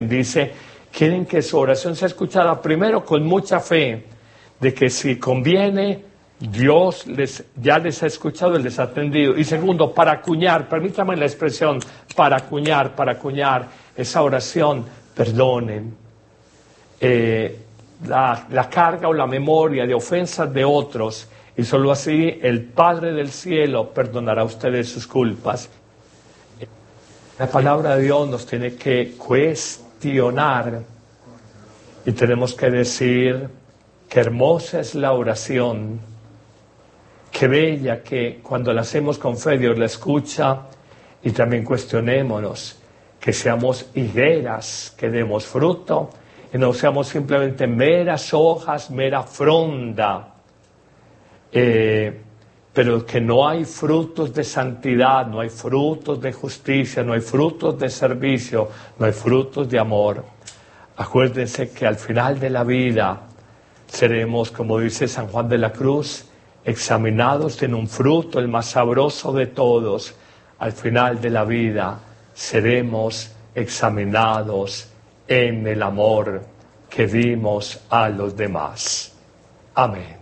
Dice, quieren que su oración sea escuchada primero con mucha fe, de que si conviene, Dios ya les ha escuchado y les ha atendido. Y segundo, para acuñar, permítame la expresión, para acuñar esa oración, perdonen la carga o la memoria de ofensas de otros, y solo así el Padre del cielo perdonará a ustedes sus culpas. La palabra de Dios nos tiene que cuestionar y tenemos que decir qué hermosa es la oración, qué bella, que cuando la hacemos con fe Dios la escucha. Y también cuestionémonos, que seamos higueras, que demos fruto y no seamos simplemente meras hojas, mera fronda, pero que no hay frutos de santidad, no hay frutos de justicia, no hay frutos de servicio, no hay frutos de amor. Acuérdense que al final de la vida seremos, como dice San Juan de la Cruz, examinados en un fruto, el más sabroso de todos. Al final de la vida seremos examinados en el amor que dimos a los demás. Amén.